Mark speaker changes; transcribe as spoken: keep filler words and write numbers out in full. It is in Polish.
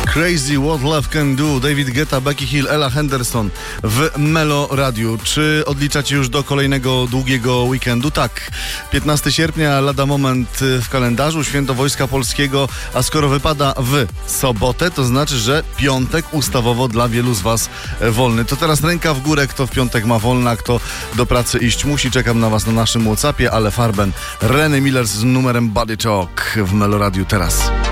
Speaker 1: Crazy What Love Can Do, David Guetta, Becky Hill, Ella Henderson w Melo Radiu. Czy odliczacie już do kolejnego długiego weekendu? Tak, piętnastego sierpnia, lada moment w kalendarzu, Święto Wojska Polskiego, a skoro wypada w sobotę, to znaczy, że piątek ustawowo dla wielu z was wolny. To teraz ręka w górę, kto w piątek ma wolna, kto do pracy iść musi. Czekam na was na naszym WhatsAppie, ale Farben, Renee Miller z numerem Body Talk w Melo Radiu teraz.